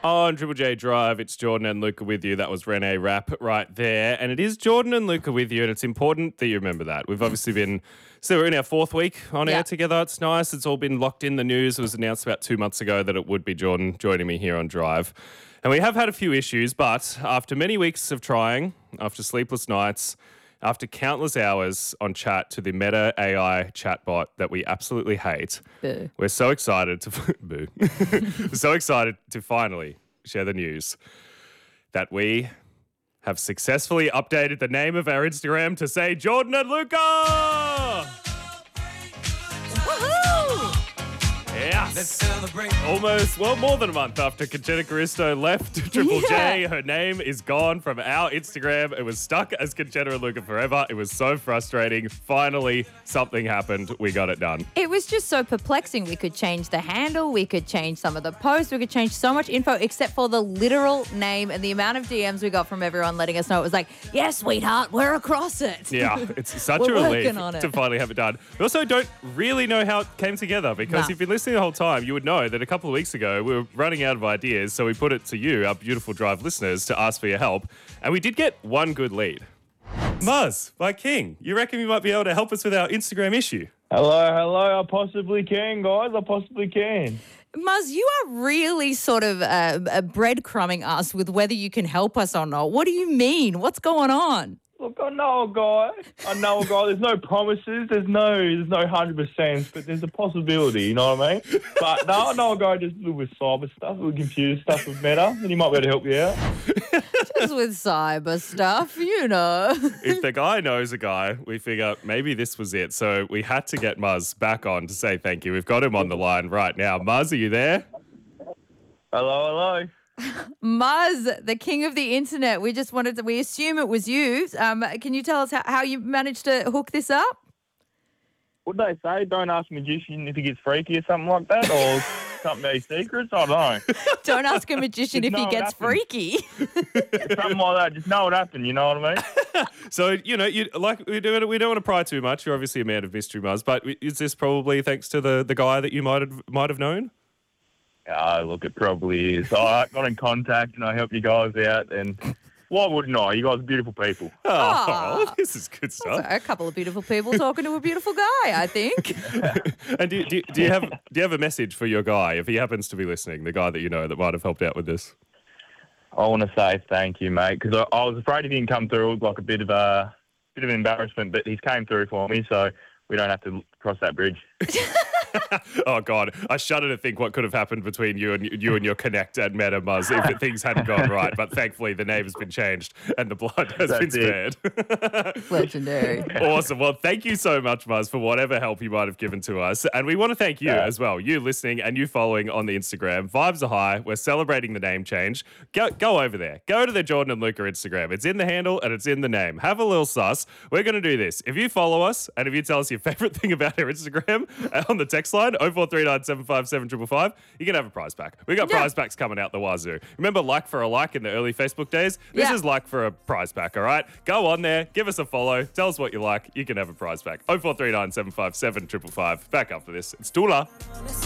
On Triple J Drive, it's Jordan and Luca with you. That was Renee Rapp right there. And it is Jordan and Luca with you, and it's important that you remember that. We've obviously we're in our fourth week on air together. It's nice. It's all been locked in the news. It was announced about 2 months ago that it would be Jordan joining me here on Drive. And we have had a few issues, but after many weeks of trying, after sleepless nights, after countless hours on chat to the Meta AI chatbot that we absolutely hate, we're so excited to we're so excited to finally share the news that we have successfully updated the name of our Instagram to say Jordan and Luca. Yes. Let's celebrate. Almost, more than a month after Conchetta Caristo left Triple J, her name is gone from our Instagram. It was stuck as Conchetta and Luca forever. It was so frustrating. Finally, something happened. We got it done. It was just so perplexing. We could change the handle. We could change some of the posts. We could change so much info except for the literal name, and the amount of DMs we got from everyone letting us know. It was like, yes, sweetheart, we're across it. Yeah, it's such a relief to finally have it done. We also don't really know how it came together because if you've been listening the whole time, you would know that a couple of weeks ago we were running out of ideas, so we put it to you, our beautiful Drive listeners, to ask for your help, and we did get one good lead. Muzz, by King, you reckon you might be able to help us with our Instagram issue? Hello. I possibly can, guys. I possibly can. Muzz, you are really sort of breadcrumbing us with whether you can help us or not. What do you mean? What's going on? Look, I know a guy. There's no promises. There's no 100%, but there's a possibility. You know what I mean? But no, I know a guy just a little with cyber stuff, a little computer stuff with Meta, and he might be able to help you out. Just with cyber stuff, you know. If the guy knows a guy, we figure maybe this was it. So we had to get Muzz back on to say thank you. We've got him on the line right now. Muzz, are you there? Hello. Muzz, the king of the internet. We assume it was you. Can you tell us how you managed to hook this up? What they say? Don't ask a magician if he gets freaky or something like that, or something about his secrets. I don't know. Don't ask a magician if he gets freaky. Something like that. Just know what happened. You know what I mean? So we don't want to pry too much. You're obviously a man of mystery, Muzz. But is this probably thanks to the guy that you might have known? Look, it probably is. I got in contact and I helped you guys out, and why wouldn't I? You guys are beautiful people. Oh, this is good stuff. A couple of beautiful people talking to a beautiful guy, I think. And do you have a message for your guy if he happens to be listening? The guy that you know that might have helped out with this. I want to say thank you, mate, because I was afraid he didn't come through. It was like a bit of an embarrassment, but he's came through for me, so we don't have to cross that bridge. Oh God, I shudder to think what could have happened between you and your connect at Meta, Muzz, if things hadn't gone right. But thankfully, the name has been changed and the blood has been spared. Legendary. Awesome. Well, thank you so much, Muzz, for whatever help you might have given to us, and we want to thank you as well. You listening and you following on the Instagram. Vibes are high. We're celebrating the name change. Go over there. Go to the Jordan and Luca Instagram. It's in the handle and it's in the name. Have a little sus. We're going to do this. If you follow us and if you tell us your favorite thing about our Instagram on the text line 0439 757 555, you can have a prize pack. We got prize packs coming out the wazoo. Remember like for a like in the early Facebook days? This is like for a prize pack, all right? Go on there, give us a follow, tell us what you like, you can have a prize pack. 0439 757 555. Back after this. It's Tula.